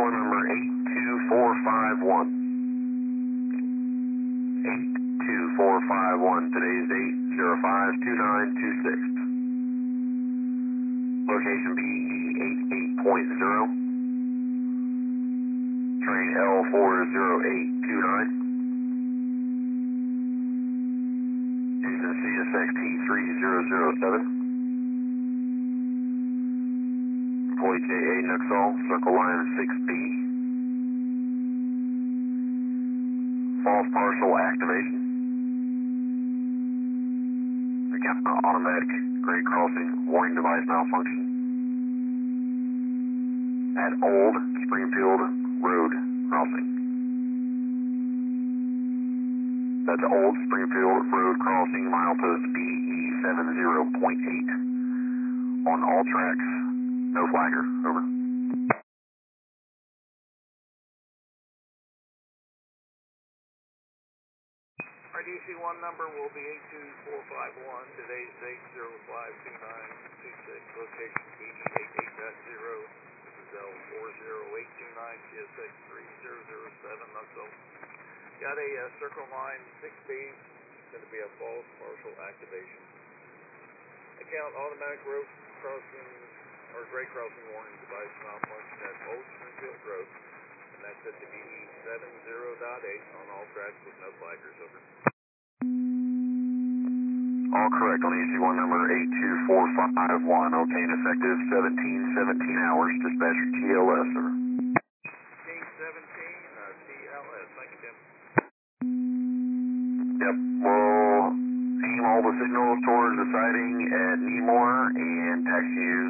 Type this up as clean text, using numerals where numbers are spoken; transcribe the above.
AG1 number 82451. 82451. Today's date 052926. Location BE88.0. Train L40829. Using CSXT3007. Employee JA Nuxall, Circle Line 6B. False partial activation. Automatic grade crossing warning device malfunction at Old Springfield Road crossing. That's Old Springfield Road crossing, milepost BE70.8 on all tracks. No flagger. Over. Our DC-1 number will be 82451. Today's date 052926. Location BE88.0. This is L40829 CSX 3007 Nuxall. Got a Circle Line 6B. It's going to be a false partial activation. Account automatic road crossing or grade crossing warning device malfunction at Old Springfield Road. And that's at the BE70.8 on all tracks with no flaggers. Over. All correct on AG1 number 82451. Obtain effective 1717 hours. Dispatcher TLS, sir. T17 TLS. Thank you, Tim. Yep, we'll aim all the signals towards the siding at Nemore and taxi you